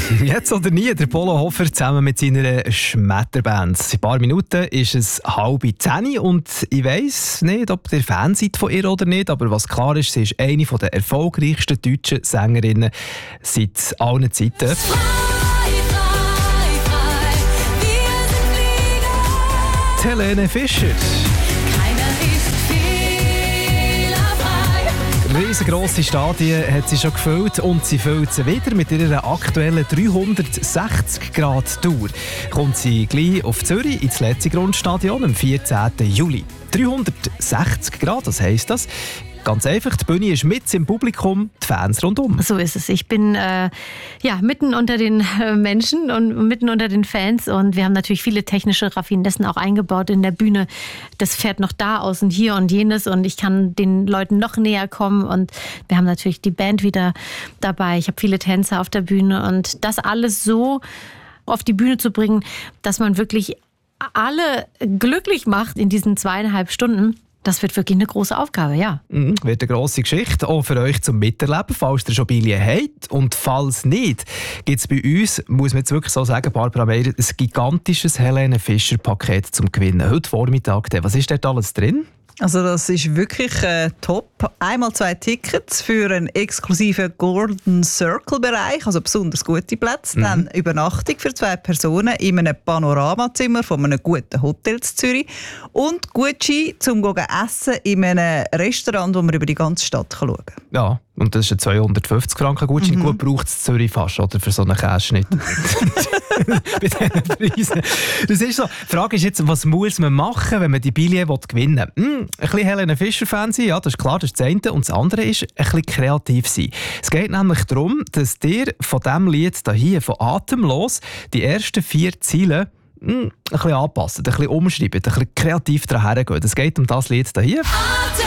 Jetzt oder nie, der Polo Hofer zusammen mit seiner Schmetterband. In ein paar Minuten ist es 9:30 und ich weiss nicht, ob ihr Fan seid von ihr oder nicht, aber was klar ist, sie ist eine der erfolgreichsten deutschen Sängerinnen seit allen Zeiten. Helene Fischer. Riesengrosse Stadien hat sie schon gefüllt und sie füllt sie wieder mit ihrer aktuellen 360-Grad-Tour. Kommt sie gleich auf Zürich ins Letzigrundstadion am 14. Juli. 360 Grad, was heisst das? Ganz einfach, die Bühne ist mit im Publikum, die Fans rundum. So ist es. Ich bin mitten unter den Menschen und mitten unter den Fans und wir haben natürlich viele technische Raffinessen auch eingebaut in der Bühne. Das fährt noch da aus und hier und jenes und ich kann den Leuten noch näher kommen und wir haben natürlich die Band wieder dabei. Ich habe viele Tänzer auf der Bühne und das alles so auf die Bühne zu bringen, dass man wirklich alle glücklich macht in diesen 2,5 Stunden. Das wird wirklich eine grosse Aufgabe, ja. Wird eine grosse Geschichte, auch für euch zum Miterleben, falls ihr schon Billien habt. Und falls nicht, gibt es bei uns, muss man jetzt wirklich so sagen, Barbara Meier, ein gigantisches Helene Fischer-Paket zum Gewinnen. Heute Vormittag. Was ist dort alles drin? Also das ist wirklich top. Einmal 2 Tickets für einen exklusiven Golden Circle-Bereich, also besonders gute Plätze. Dann Übernachtung für 2 Personen in einem Panoramazimmer von einem guten Hotel in Zürich. Und Gutschein zum Essen in einem Restaurant, wo man über die ganze Stadt schauen kann. Ja, und das ist ein 250 Franken Gutschein. Gut braucht es Zürich fast, oder? Für so einen Käseschnitt. Bei diesen Preisen. Das ist so. Die Frage ist jetzt, was muss man machen, wenn man die Billien gewinnen will? Ein bisschen Helene Fischer-Fan sein, ja, das ist klar, das ist das eine. Und das andere ist, ein bisschen kreativ sein. Es geht nämlich darum, dass ihr von diesem Lied hier, von Atemlos, die ersten 4 Zeilen ein bisschen anpassen, ein bisschen umschreiben, ein bisschen kreativ daran hergehen. Es geht um das Lied hier.